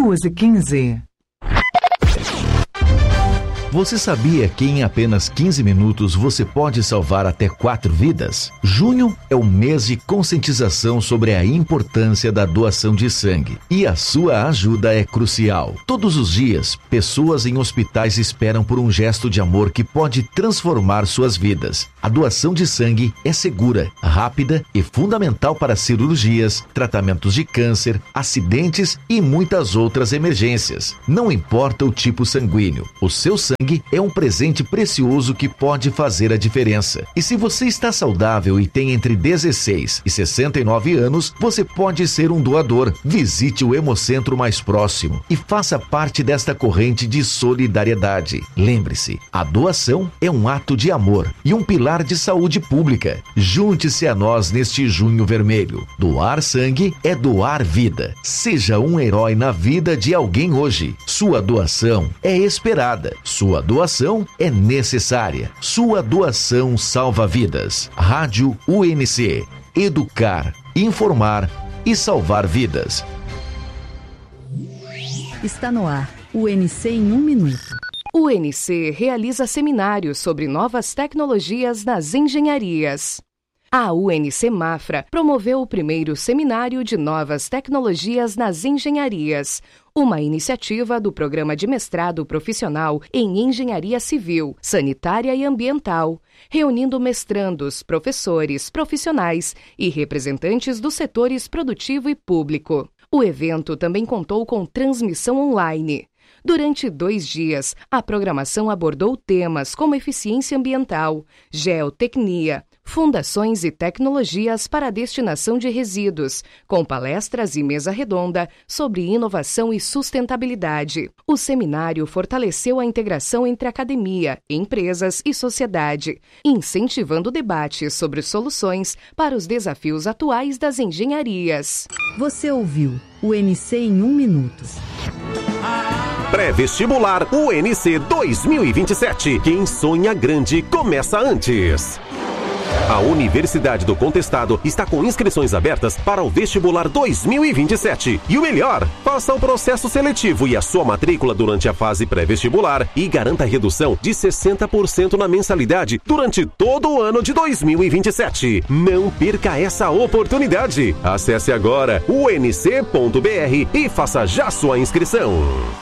1215. Você sabia que em apenas 15 minutos você pode salvar até 4 vidas? Junho é o mês de conscientização sobre a importância da doação de sangue e a sua ajuda é crucial. Todos os dias, pessoas em hospitais esperam por um gesto de amor que pode transformar suas vidas. A doação de sangue é segura, rápida e fundamental para cirurgias, tratamentos de câncer, acidentes e muitas outras emergências. Não importa o tipo sanguíneo, o seu sangue é um presente precioso que pode fazer a diferença. E se você está saudável e tem entre 16 e 69 anos, você pode ser um doador. Visite o Hemocentro mais próximo e faça parte desta corrente de solidariedade. Lembre-se, a doação é um ato de amor e um pilar de saúde pública. Junte-se a nós neste Junho Vermelho. Doar sangue é doar vida. Seja um herói na vida de alguém hoje. Sua doação é esperada. Sua doação é necessária. Sua doação salva vidas. Rádio UNC. Educar, informar e salvar vidas. Está no ar. UNC em 1 minuto. O UNC realiza seminários sobre novas tecnologias nas engenharias. A UNC Mafra promoveu o primeiro seminário de novas tecnologias nas engenharias, uma iniciativa do Programa de Mestrado Profissional em Engenharia Civil, Sanitária e Ambiental, reunindo mestrandos, professores, profissionais e representantes dos setores produtivo e público. O evento também contou com transmissão online. Durante 2 dias, a programação abordou temas como eficiência ambiental, geotecnia, fundações e tecnologias para a destinação de resíduos, com palestras e mesa redonda sobre inovação e sustentabilidade. O seminário fortaleceu a integração entre academia, empresas e sociedade, incentivando debates sobre soluções para os desafios atuais das engenharias. Você ouviu o UNC em 1 minuto. Pré-vestibular UNC 2027. Quem sonha grande começa antes. A Universidade do Contestado está com inscrições abertas para o vestibular 2027. E o melhor, faça o processo seletivo e a sua matrícula durante a fase pré-vestibular e garanta redução de 60% na mensalidade durante todo o ano de 2027. Não perca essa oportunidade. Acesse agora unc.br e faça já sua inscrição.